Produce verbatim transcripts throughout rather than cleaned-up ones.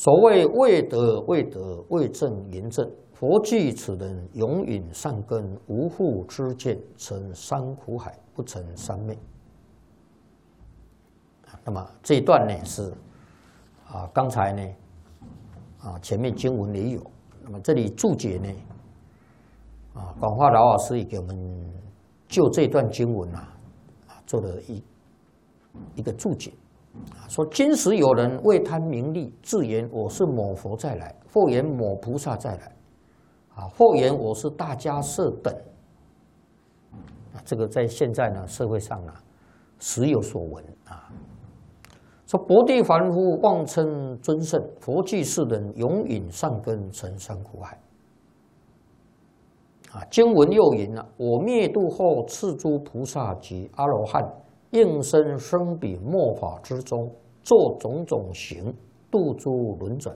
所谓未得未得未正言正，佛具此人永隐善根，无复知见，成三苦海，不成三昧。那么这一段呢是啊，刚才呢啊前面经文也有，那么这里注解呢啊，广化老老师也给我们就这段经文啊啊做了一一个注解。说今时有人为贪名利，自言我是某佛再来，或言某菩萨再来，啊，或言我是大迦叶等，啊，这个在现在呢社会上呢时有所闻啊。说薄地凡夫妄称尊圣，佛具世人永隐善根，成三苦海。啊，经文又云了：我灭度后，赐诸菩萨及阿罗汉。应身生彼末法之中，做种种行，度诸轮转。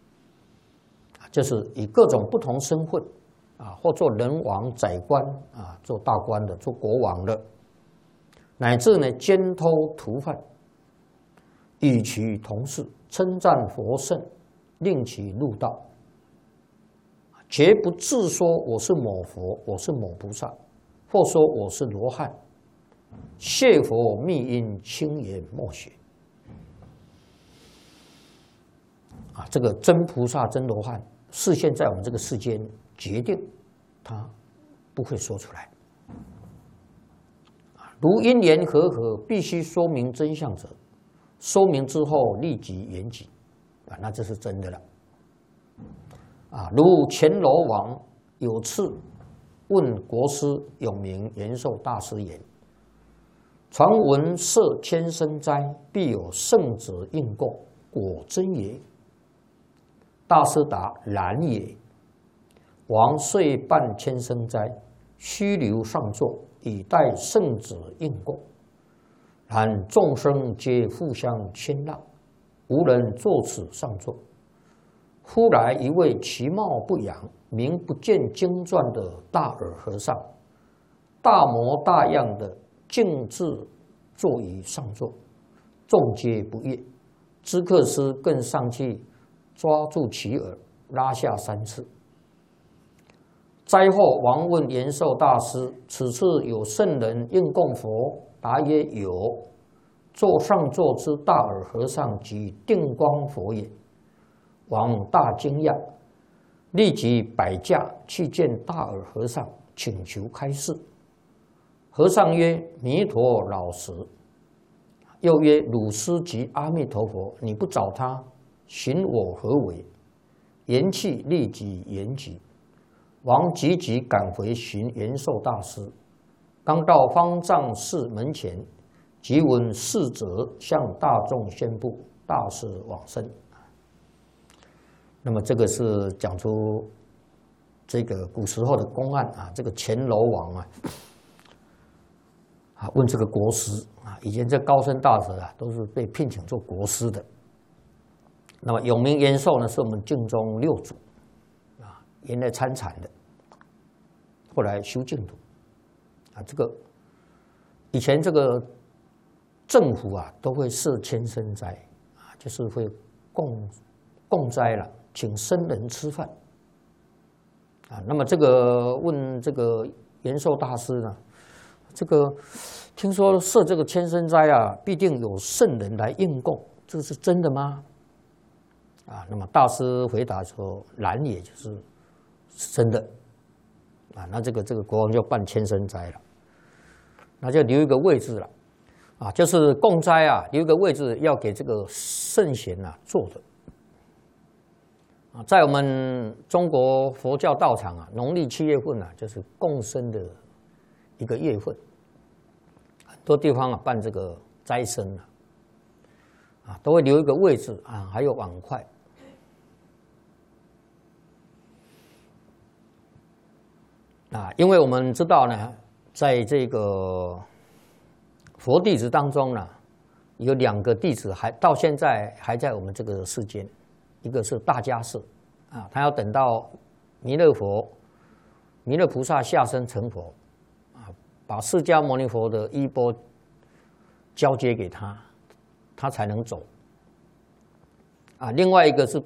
就是以各种不同身份啊，或做人王、宰官啊，做大官的，做国王的，乃至呢奸偷屠犯，与其同事，称赞佛圣，令其入道，绝不自说我是某佛，我是某菩萨，或说我是罗汉。谢佛密因，轻言默许。啊，这个真菩萨、真罗汉，示现在我们这个世间，决定他不会说出来。如因缘和合，必须说明真相者，说明之后立即圆寂，啊，那这是真的了。啊，如乾罗王有次问国师永明延寿大师言。传闻设千生斋，必有圣者应供，果真也？大师答：然也。王遂办千生斋，须留上座，以待圣者应供。然众生皆互相谦让，无人坐此上座。忽来一位其貌不扬、名不见经传的大耳和尚，大模大样的。径自坐于上座，众皆不悦。知客师更上去抓住其耳，拉下三次。灾后，王问延寿大师：“此次有圣人应供佛？”答曰：“有。坐上座之大耳和尚即定光佛也。”王大惊讶，立即摆驾去见大耳和尚，请求开示。和尚曰：“弥陀老实。”又曰：“汝师即阿弥陀佛，你不找他，寻我何为？”言讫，立即圆寂。王急急赶回寻延寿大师，刚到方丈室门前，即闻侍者向大众宣布大师往生。那么这个是讲出这个古时候的公案啊，这个乾罗王啊。啊，问这个国师啊，以前这高僧大德啊，都是被聘请做国师的。那么永明延寿呢，是我们净宗六祖啊，原来参禅的，后来修净土啊。这个以前这个政府啊，都会设千生斋啊，就是会供供斋了，请僧人吃饭啊。那么这个问这个延寿大师呢？这个听说设这个千生斋啊，必定有圣人来应供，这是真的吗？啊，那么大师回答说：“然也，就是是真的。”啊，那这个这个国王就办千生斋了，那就留一个位置了，啊，就是供斋啊，留一个位置要给这个圣贤啊坐的。啊，在我们中国佛教道场啊，农历七月份啊，就是供生的一个月份，很多地方啊办这个斋生啊，啊都会留一个位置啊，还有碗筷。啊，因为我们知道呢，在这个佛弟子当中呢，有两个弟子还到现在还在我们这个世间，一个是大迦叶啊，他要等到弥勒佛、弥勒菩萨下生成佛啊，把释迦牟尼佛的衣钵交接给他，他才能走。啊，另外一个是